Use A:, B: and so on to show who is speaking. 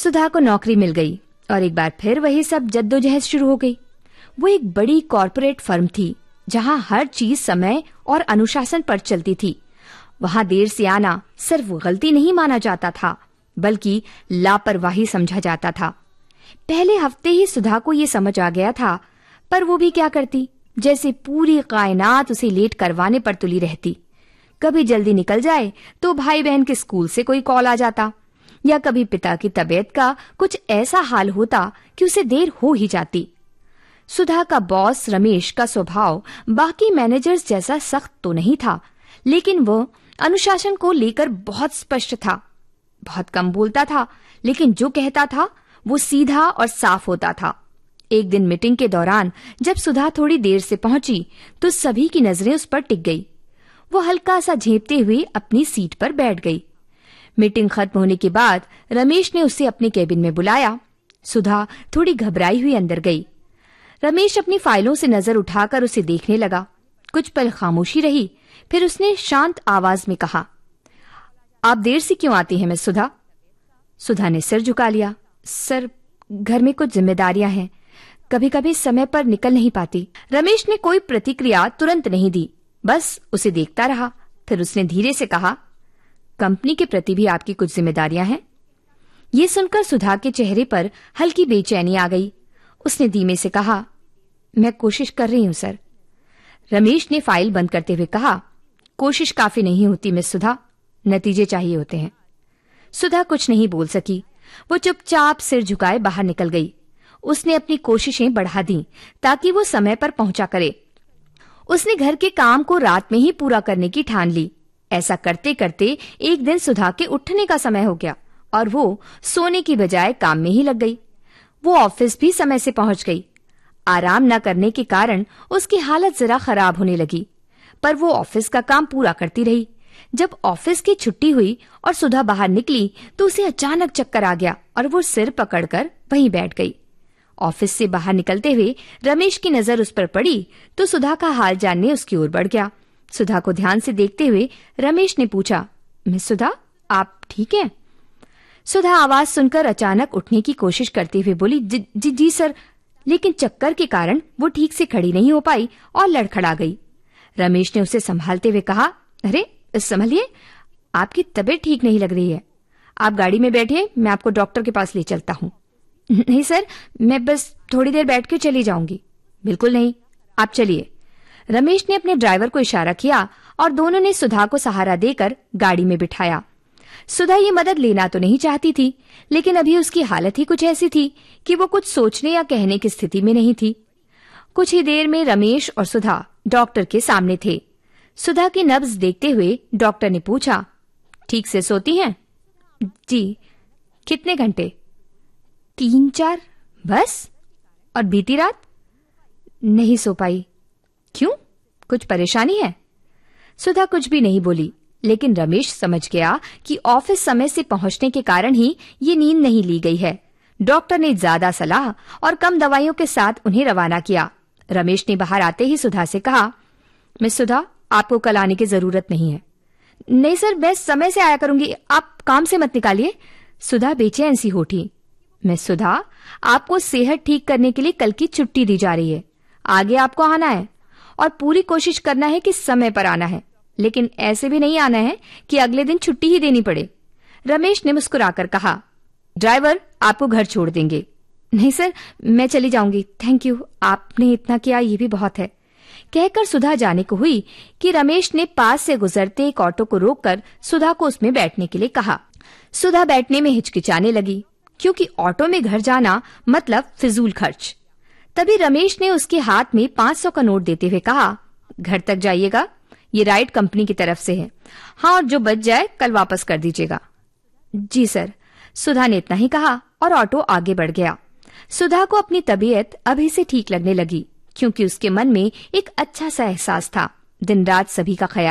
A: सुधा को नौकरी मिल गई और एक बार फिर वही सब जद्दोजहद शुरू हो गई। वो एक बड़ी कॉर्पोरेट फर्म थी जहां हर चीज समय और अनुशासन पर चलती थी। वहां देर से आना सिर्फ गलती नहीं माना जाता था, बल्कि लापरवाही समझा जाता था। पहले हफ्ते ही सुधा को ये समझ आ गया था, पर वो भी क्या करती, जैसे पूरी कायनात उसे लेट करवाने पर तुली रहती। कभी जल्दी निकल जाए तो भाई बहन के स्कूल से कोई कॉल आ जाता, या कभी पिता की तबीयत का कुछ ऐसा हाल होता कि उसे देर हो ही जाती। सुधा का बॉस रमेश का स्वभाव बाकी मैनेजर्स जैसा सख्त तो नहीं था, लेकिन वो अनुशासन को लेकर बहुत स्पष्ट था। बहुत कम बोलता था, लेकिन जो कहता था वो सीधा और साफ होता था। एक दिन मीटिंग के दौरान जब सुधा थोड़ी देर से पहुंची तो सभी की नजरें उस पर टिक गई। वो हल्का सा झेंपते हुए अपनी सीट पर बैठ गई। मीटिंग खत्म होने के बाद रमेश ने उसे अपने केबिन में बुलाया। सुधा थोड़ी घबराई हुई अंदर गई। रमेश अपनी फाइलों से नजर उठाकर उसे देखने लगा। कुछ पल खामोशी रही, फिर उसने शांत आवाज में कहा, आप देर से क्यों आती हैं मिस सुधा? सुधा ने सिर झुका लिया। सर, घर में कुछ जिम्मेदारियां हैं, कभी कभी समय पर निकल नहीं पाती। रमेश ने कोई प्रतिक्रिया तुरंत नहीं दी, बस उसे देखता रहा। फिर उसने धीरे से कहा, कंपनी के प्रति भी आपकी कुछ जिम्मेदारियां हैं? ये सुनकर सुधा के चेहरे पर हल्की बेचैनी आ गई। उसने धीमे से कहा, मैं कोशिश कर रही हूं सर। रमेश ने फाइल बंद करते हुए कहा, कोशिश काफी नहीं होती मिस सुधा, नतीजे चाहिए होते हैं। सुधा कुछ नहीं बोल सकी। वो चुपचाप सिर झुकाए बाहर निकल गई। उसने अपनी कोशिशें बढ़ा दी ताकि वो समय पर पहुंचा करे। उसने घर के काम को रात में ही पूरा करने की ठान ली। ऐसा करते करते एक दिन सुधा के उठने का समय हो गया और वो सोने की बजाय काम में ही लग गई। वो ऑफिस भी समय से पहुंच गई। आराम न करने के कारण उसकी हालत जरा खराब होने लगी, पर वो ऑफिस का काम पूरा करती रही। जब ऑफिस की छुट्टी हुई और सुधा बाहर निकली तो उसे अचानक चक्कर आ गया और वो सिर पकड़कर वहीं बैठ गई। ऑफिस से बाहर निकलते हुए रमेश की नजर उस पर पड़ी तो सुधा का हाल जानने उसकी ओर बढ़ गया। सुधा को ध्यान से देखते हुए रमेश ने पूछा, मिस सुधा, आप ठीक हैं? सुधा आवाज सुनकर अचानक उठने की कोशिश करते हुए बोली, जी सर, लेकिन चक्कर के कारण वो ठीक से खड़ी नहीं हो पाई और लड़खड़ा गई। रमेश ने उसे संभालते हुए कहा, अरे संभलिए, आपकी तबीयत ठीक नहीं लग रही है। आप गाड़ी में बैठिए, मैं आपको डॉक्टर के पास ले चलता हूँ। नहीं सर, मैं बस थोड़ी देर बैठ के चली जाऊंगी। बिल्कुल नहीं, आप चलिए। रमेश ने अपने ड्राइवर को इशारा किया और दोनों ने सुधा को सहारा देकर गाड़ी में बिठाया। सुधा ये मदद लेना तो नहीं चाहती थी, लेकिन अभी उसकी हालत ही कुछ ऐसी थी कि वो कुछ सोचने या कहने की स्थिति में नहीं थी। कुछ ही देर में रमेश और सुधा डॉक्टर के सामने थे। सुधा की नब्ज देखते हुए डॉक्टर ने पूछा, ठीक से सोती हैं? जी। कितने घंटे? 3-4 बस? और बीती रात? नहीं सो पाई। क्यों, कुछ परेशानी है? सुधा कुछ भी नहीं बोली, लेकिन रमेश समझ गया कि ऑफिस समय से पहुंचने के कारण ही ये नींद नहीं ली गई है। डॉक्टर ने ज्यादा सलाह और कम दवाइयों के साथ उन्हें रवाना किया। रमेश ने बाहर आते ही सुधा से कहा, मिस सुधा, आपको कल आने की जरूरत नहीं है। नहीं सर, मैं समय से आया करूंगी, आप काम से मत निकालिए। सुधा बेचैन सी उठी। मिस सुधा, आपको सेहत ठीक करने के लिए कल की छुट्टी दी जा रही है। आगे आपको आना है और पूरी कोशिश करना है कि समय पर आना है, लेकिन ऐसे भी नहीं आना है कि अगले दिन छुट्टी ही देनी पड़े। रमेश ने मुस्कुराकर कहा, ड्राइवर आपको घर छोड़ देंगे। नहीं सर, मैं चली जाऊंगी, थैंक यू, आपने इतना किया ये भी बहुत है। कहकर सुधा जाने को हुई कि रमेश ने पास से गुजरते एक ऑटो को रोककर सुधा को उसमें बैठने के लिए कहा। सुधा बैठने में हिचकिचाने लगी, क्योंकि ऑटो में घर जाना मतलब फिजूल खर्च। तभी रमेश ने उसके हाथ में 500 का नोट देते हुए कहा, घर तक जाइएगा, ये राइड कंपनी की तरफ से है। हाँ, और जो बच जाए कल वापस कर दीजिएगा। जी सर। सुधा ने इतना ही कहा और ऑटो आगे बढ़ गया। सुधा को अपनी तबीयत अभी से ठीक लगने लगी, क्योंकि उसके मन में एक अच्छा सा एहसास था। दिन रात सभी का ख्याल